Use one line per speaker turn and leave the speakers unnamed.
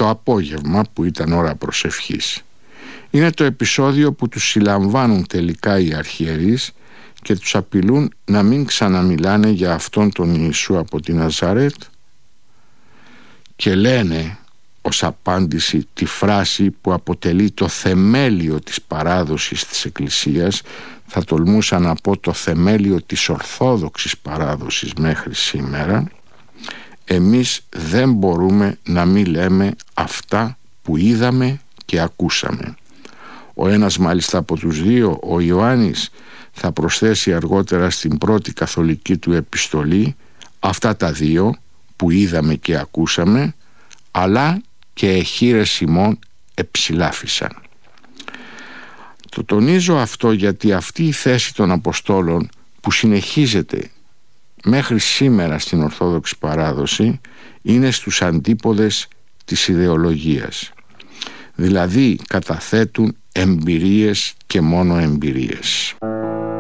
το απόγευμα που ήταν ώρα προσευχής. Είναι το επεισόδιο που τους συλλαμβάνουν τελικά οι αρχιερείς και τους απειλούν να μην ξαναμιλάνε για αυτόν τον Ιησού από τη Ναζαρέτ και λένε ως απάντηση τη φράση που αποτελεί το θεμέλιο της παράδοσης της Εκκλησίας, θα τολμούσα να πω το θεμέλιο της Ορθόδοξης παράδοσης μέχρι σήμερα: εμείς δεν μπορούμε να μην λέμε αυτά που είδαμε και ακούσαμε. Ο ένας μάλιστα από τους δύο, ο Ιωάννης, θα προσθέσει αργότερα στην πρώτη καθολική του επιστολή αυτά τα δύο που είδαμε και ακούσαμε, αλλά και εχείρες ημών εψηλάφισαν. Το τονίζω αυτό γιατί αυτή η θέση των Αποστόλων που συνεχίζεται μέχρι σήμερα στην Ορθόδοξη παράδοση είναι στους αντίποδες της ιδεολογίας. Δηλαδή καταθέτουν εμπειρίες και μόνο εμπειρίες.